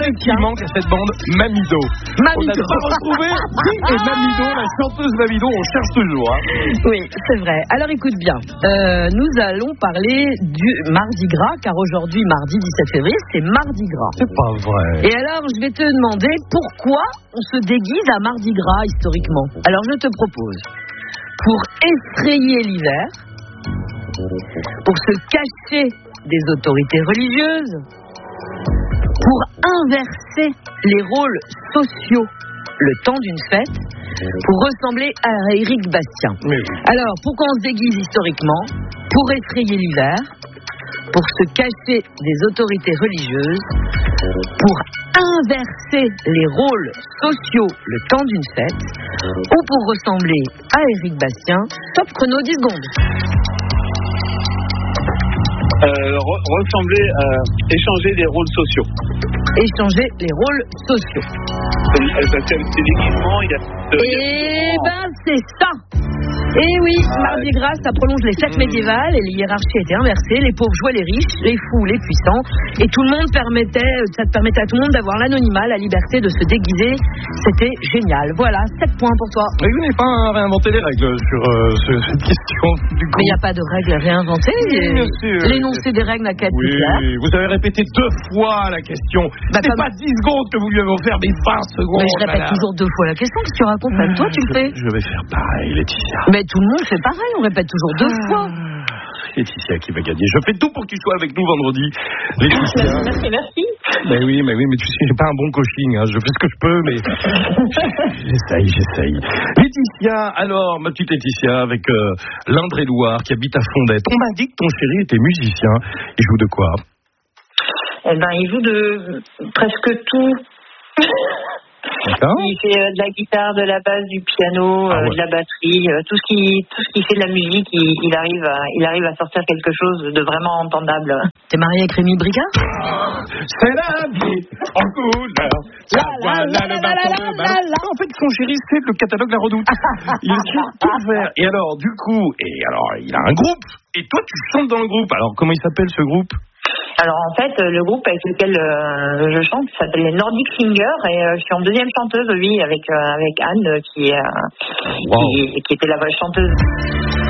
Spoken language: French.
effectivement qu'à cette bande Mamido. On n'a pas retrouvé qui est Mamido, la chanteuse Mamido, on cherche toujours. Hein. Oui, c'est vrai. Alors écoute bien, nous allons parler du Mardi Gras, car aujourd'hui, mardi 17 février, c'est Mardi Gras. C'est pas vrai. Et alors, je vais te demander pourquoi on se déguise à Mardi Gras historiquement. Alors je te propose, pour effrayer l'hiver, pour se cacher des autorités religieuses, pour inverser les rôles sociaux le temps d'une fête, pour ressembler à Éric Bastien. Oui. Alors, pourquoi on se déguise historiquement? Pour effrayer l'hiver, pour se cacher des autorités religieuses, pour inverser les rôles sociaux le temps d'une fête, ou pour ressembler à Éric Bastien. Top chrono, 10 secondes. Ressembler, échanger des rôles sociaux. Échanger les rôles sociaux. Parce que c'est déguisement, il y a... Eh ben, c'est ça. Eh oui, Mardi Gras, ça prolonge les fêtes médiévales et les hiérarchies étaient inversées. Les pauvres jouaient les riches, les fous les puissants. Et tout le monde ça permettait à tout le monde d'avoir l'anonymat, la liberté de se déguiser. C'était génial. Voilà, 7 points pour toi. Mais vous n'avez pas réinventé les règles sur cette question du coup. Mais il n'y a pas de règles réinventées. L'énoncé des règles n'a qu'à être clair. Oui, vous avez répété 2 fois la question. C'est pas 10 secondes que vous lui avez offert, mais 20 secondes. Mais je répète toujours 2 fois la question. Qu'est-ce que tu racontes? Même toi, tu le fais. Je vais faire pareil, Laetitia. Mais tout le monde fait pareil, on répète toujours 2 fois. Laetitia qui va gagner. Je fais tout pour que tu sois avec nous vendredi. Laetitia. Merci. Mais oui, mais tu sais, j'ai pas un bon coaching. Hein. Je fais ce que je peux, mais j'essaye. Laetitia, alors, ma petite Laetitia, avec l'Indre-et-Loire qui habite à Fondette. On m'a dit que ton chéri était musicien. Il joue de quoi? Eh ben, il joue de presque tout. D'accord. Il fait de la guitare, de la basse, du piano, de la batterie, tout ce qui fait de la musique, il arrive à sortir quelque chose de vraiment entendable. T'es marié avec Rémi Brigard? C'est la vie en couleur. En fait, son chéri, c'est le catalogue La Redoute. Il est sur tout vert. Et alors, du coup, il a un groupe. Et toi, tu chantes dans le groupe. Alors, comment il s'appelle ce groupe? Alors en fait, le groupe avec lequel je chante s'appelle les Nordic Singers et je suis en deuxième chanteuse, oui, avec Anne qui était la vraie chanteuse.